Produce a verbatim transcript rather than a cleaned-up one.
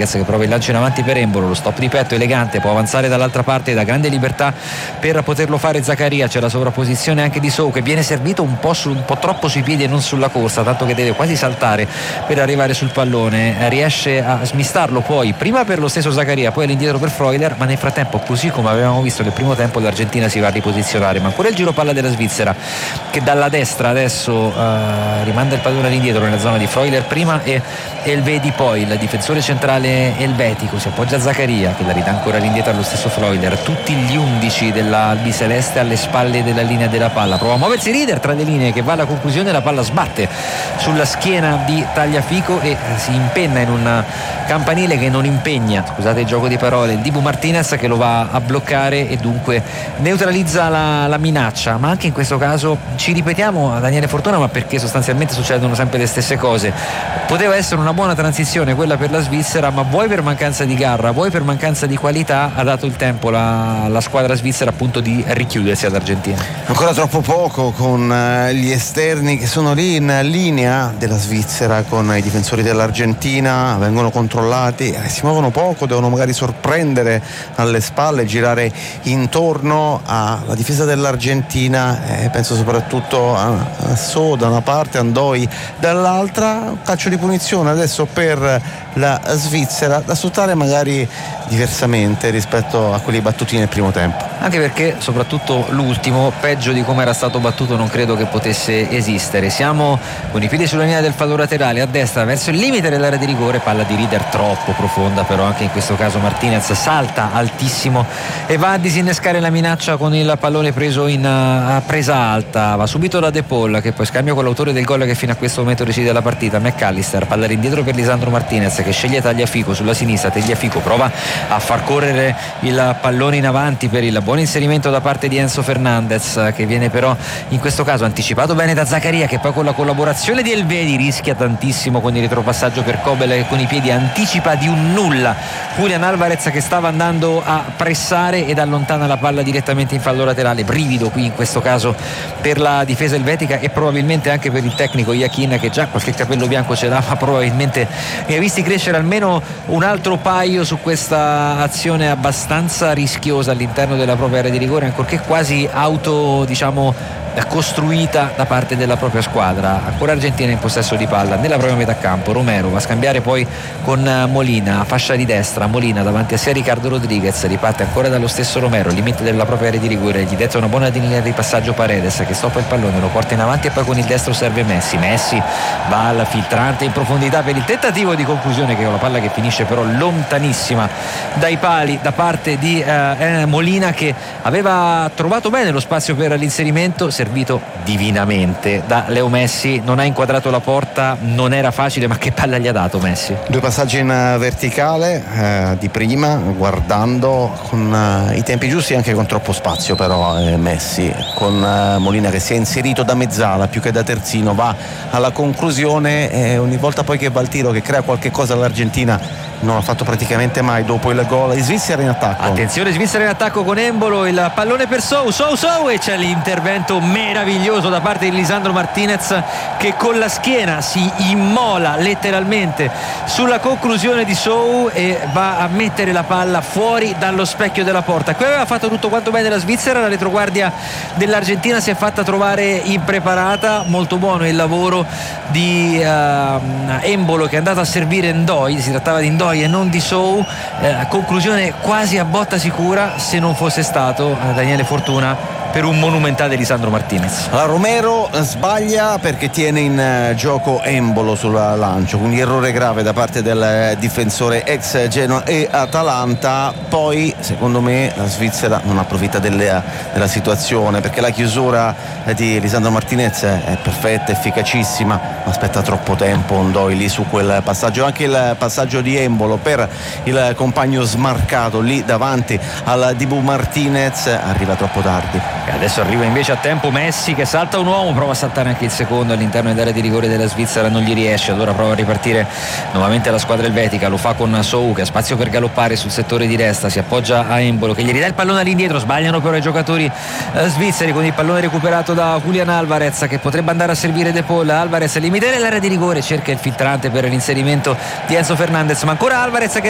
Rodriguez che prova il lancio in avanti per Embolo, lo stop di petto elegante, può avanzare dall'altra parte, da grande libertà per poterlo fare Zaccaria. C'è la sovrapposizione anche di Sou che viene servito un po', su, un po' troppo sui piedi e non sulla corsa, tanto che deve quasi saltare per arrivare sul pallone, riesce a smistarlo poi prima per lo stesso Zaccaria, poi all'indietro per Freuler, ma nel frattempo, così come avevamo visto nel primo tempo, l'Argentina si va a riposizionare. Ma ancora il giro palla della Svizzera che dalla destra adesso eh, rimanda il pallone all'indietro nella zona di Freuler prima e Elvedi poi, il difensore centrale elvetico si appoggia a Zaccaria che la ridà ancora all'indietro allo stesso Freuler, tutti gli undici della albiceleste alle spalle della linea della palla, prova a muoversi Rieder tra le linee che va alla conclusione, la palla sbatte sulla schiena di Tagliafico e si impenna in un campanile che non impegna, scusate il gioco di parole, il Dibu Martinez che lo va a bloccare e dunque neutralizza la, la minaccia. Ma anche in questo caso ci ripetiamo, Daniele Fortuna, ma perché sostanzialmente succedono sempre le stesse cose. Poteva essere una buona transizione quella per la Svizzera, ma vuoi per mancanza di garra, vuoi per mancanza di qualità, ha dato il tempo la, la squadra svizzera appunto di richiudersi all'Argentina. Ancora troppo poco, con gli esterni che sono lì in linea della Svizzera con i difensori dell'Argentina, vengono controllati, si muovono poco, devono magari sorprendere alle spalle, girare intorno alla difesa dell'Argentina, eh, penso soprattutto a, a So da una parte, Andoi dall'altra. Calcio di punizione adesso per la Svizzera, da sfruttare magari diversamente rispetto a quelli battuti nel primo tempo, anche perché soprattutto l'ultimo, peggio di come era stato battuto, non credo che potesse esistere. Siamo con i piedi sulla linea del fallo laterale a destra verso il limite dell'area di rigore, palla di Rieder troppo profonda, però anche in questo caso Martinez salta altissimo e va a disinnescare la minaccia con il pallone preso in uh, presa alta, va subito da De Paul che poi scambia con l'autore del gol che fino a questo momento decide la partita, McAllister, palla indietro per Lisandro Martinez che sceglie Tagliafico sulla sinistra, Tagliafico prova a far correre il pallone in avanti per il buon inserimento da parte di Enzo Fernandez, che viene però in questo caso anticipato bene da Zaccaria, che poi con la collaborazione di Elvedi rischia tantissimo con il retropassaggio per Kobel che con i piedi anticipa di un nulla Julian Alvarez che stava andando a pressare ed allontana la palla direttamente in fallo laterale. Brivido qui in questo caso per la difesa elvetica e probabilmente anche per il tecnico Iachin, che già qualche capello bianco ce l'ha, ma probabilmente ne ha visti crescere almeno un altro paio su questa azione abbastanza rischiosa all'interno della propria area di rigore, ancorché quasi auto diciamo costruita da parte della propria squadra. Ancora Argentina in possesso di palla nella propria metà campo, Romero va a scambiare poi con Molina, fascia di destra, Molina davanti a sé Ricardo Rodriguez, riparte ancora dallo stesso Romero, limite della propria area di rigore, gli detta una buona linea di passaggio Paredes che stoppa il pallone, lo porta in avanti e poi con il destro serve Messi, Messi va al filtrante in profondità per il tentativo di conclusione, che è una palla che finisce però lontanissima dai pali da parte di eh, Molina, che aveva trovato bene lo spazio per l'inserimento, servito divinamente da Leo Messi, non ha inquadrato la porta, non era facile, ma che palla gli ha dato Messi. Due passaggi in verticale eh, di prima, guardando con eh, i tempi giusti, anche con troppo spazio però eh, Messi, con eh, Molina che si è inserito da mezzala più che da terzino, va alla conclusione e ogni volta poi che va al tiro, che crea qualche cosa all'Argentina, non l'ha fatto praticamente mai dopo il gol. Svizzera in attacco, attenzione, Svizzera in attacco con Embolo, il pallone per Sou, Sou, Sou e c'è l'intervento meraviglioso da parte di Lisandro Martinez che con la schiena si immola letteralmente sulla conclusione di Sou e va a mettere la palla fuori dallo specchio della porta. Qui aveva fatto tutto quanto bene la Svizzera, la retroguardia dell'Argentina si è fatta trovare impreparata. Molto buono il lavoro di uh, Embolo che è andato a servire Ndoi, si trattava di Ndoi e non di Sou, eh, conclusione quasi a botta sicura se non fosse stato eh, Daniele Fortuna per un monumentale Lisandro Martinez. La Romero sbaglia perché tiene in gioco Embolo sul lancio, quindi errore grave da parte del difensore ex Genoa e Atalanta. Poi secondo me la Svizzera non approfitta delle, della situazione, perché la chiusura di Lisandro Martinez è perfetta, efficacissima, ma aspetta troppo tempo Ndoi lì su quel passaggio, anche il passaggio di Embolo per il compagno smarcato lì davanti al Dibu Martinez arriva troppo tardi. E adesso arriva invece a tempo Messi che salta un uomo, prova a saltare anche il secondo all'interno dell'area di rigore della Svizzera, non gli riesce, allora prova a ripartire nuovamente la squadra elvetica, lo fa con Sou che ha spazio per galoppare sul settore di destra, si appoggia a Embolo che gli ridà il pallone all'indietro, sbagliano però i giocatori eh, svizzeri con il pallone recuperato da Julian Alvarez che potrebbe andare a servire De Paul. Alvarez limite nell'area di rigore, cerca il filtrante per l'inserimento di Enzo Fernandez, ma ancora Alvarez che